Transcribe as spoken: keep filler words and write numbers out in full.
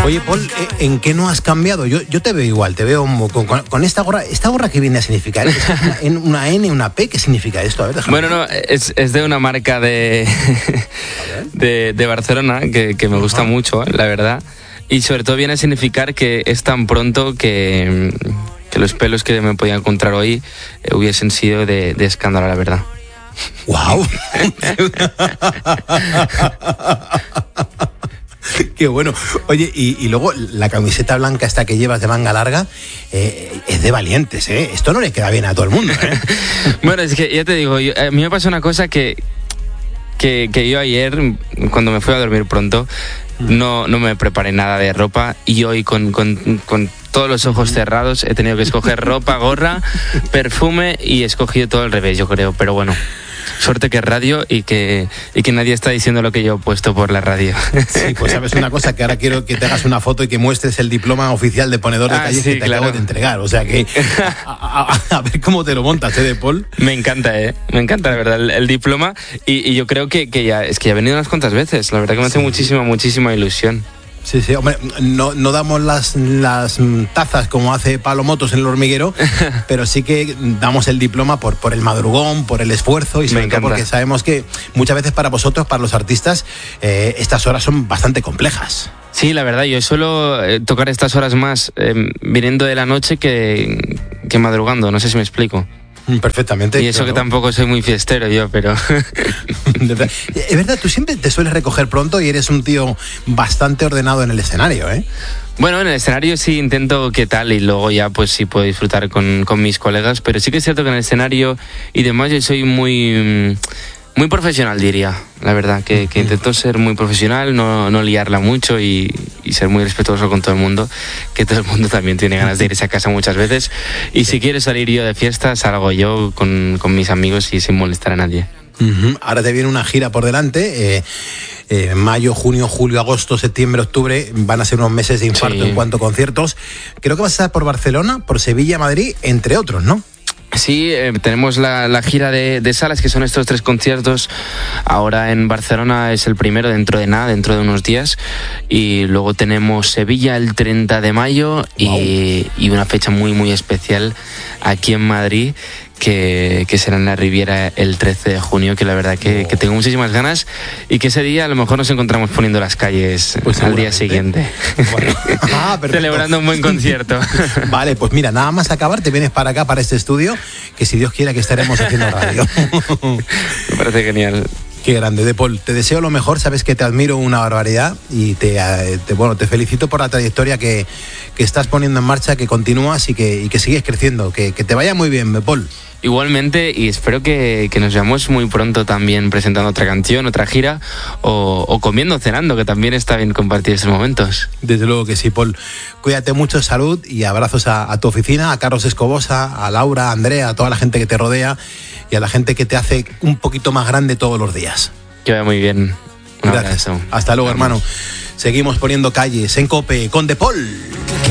Oye, Paul, ¿en qué no has cambiado? Yo, yo te veo igual, te veo con, con, con esta gorra. ¿Esta gorra qué viene a significar? ¿Es una, una N, una P? ¿Qué significa esto? A ver, déjame. Bueno, no, es, es de una marca de, de, de Barcelona que, que me gusta mucho, la verdad. Y sobre todo viene a significar que es tan pronto que, que los pelos que me podía encontrar hoy eh, hubiesen sido de, de escándalo, la verdad. ¡Guau! Qué bueno. Oye, y, y luego la camiseta blanca esta que llevas de manga larga eh, es de valientes, ¿eh? Esto no le queda bien a todo el mundo, ¿eh? Bueno, es que ya te digo, yo, a mí me pasó una cosa que, que, que yo ayer, cuando me fui a dormir pronto, no, no me preparé nada de ropa y hoy con, con, con todos los ojos cerrados he tenido que escoger ropa, gorra, perfume y he escogido todo al revés, yo creo, pero bueno. Suerte que es radio y que, y que nadie está diciendo lo que yo he puesto por la radio. Sí, pues sabes una cosa, que ahora quiero que te hagas una foto y que muestres el diploma oficial de ponedor de ah, calles sí, que te claro. acabo de entregar. O sea que a, a, a ver cómo te lo montas, ¿eh, de Paul? Me encanta, ¿eh? Me encanta, la verdad, el, el diploma. Y, y yo creo que, que ya es que ya he venido unas cuantas veces. La verdad que me hace sí. muchísima, muchísima ilusión. Sí, sí, hombre, no, no damos las, las tazas como hace Pablo Motos en el hormiguero, pero sí que damos el diploma por, por el madrugón, por el esfuerzo y sobre todo porque sabemos que muchas veces para vosotros, para los artistas, eh, estas horas son bastante complejas. Sí, la verdad, yo suelo eh, tocar estas horas más eh, viniendo de la noche que, que madrugando, no sé si me explico. Perfectamente. Y eso claro. Que tampoco soy muy fiestero yo, pero... Es verdad, tú siempre te sueles recoger pronto y eres un tío bastante ordenado en el escenario, ¿eh? Bueno, en el escenario sí intento qué tal y luego ya pues sí puedo disfrutar con, con mis colegas, pero sí que es cierto que en el escenario y demás yo soy muy... Muy profesional, diría, la verdad, que, que intento ser muy profesional, no, no liarla mucho y, y ser muy respetuoso con todo el mundo, que todo el mundo también tiene ganas de irse a casa muchas veces. Y si quiero salir yo de fiesta, salgo yo con, con mis amigos y sin molestar a nadie. Uh-huh. Ahora te viene una gira por delante. Eh, eh, mayo, junio, julio, agosto, septiembre, octubre van a ser unos meses de infarto sí. en cuanto a conciertos. Creo que vas a estar por Barcelona, por Sevilla, Madrid, entre otros, ¿no? Sí, eh, tenemos la, la gira de, de salas, que son estos tres conciertos. Ahora en Barcelona es el primero, dentro de nada, dentro de unos días. Y luego tenemos Sevilla el treinta de mayo y, wow. y una fecha muy, muy especial aquí en Madrid, que, que será en la Riviera el trece de junio, que la verdad que, oh. que tengo muchísimas ganas y que ese día a lo mejor nos encontramos poniendo las calles pues al día siguiente. Bueno. Ah, celebrando un buen concierto. Vale, pues mira, nada más acabar te vienes para acá, para este estudio, que si Dios quiera que estaremos haciendo radio. Me parece genial. Qué grande, De Paul. Te deseo lo mejor, sabes que te admiro una barbaridad y te, te, bueno, te felicito por la trayectoria que, que estás poniendo en marcha, que continúas y que, y que sigues creciendo. Que, que te vaya muy bien, De Paul. Igualmente, y espero que, que nos veamos muy pronto también presentando otra canción, otra gira, o, o comiendo, cenando, que también está bien compartir estos momentos. Desde luego que sí, Paul. Cuídate mucho, salud y abrazos a, a tu oficina, a Carlos Escobosa, a Laura, a Andrea, a toda la gente que te rodea y a la gente que te hace un poquito más grande todos los días. Que vaya muy bien. Un Gracias. abrazo. Hasta luego, hermano. Seguimos poniendo calles en COPE con De Paul.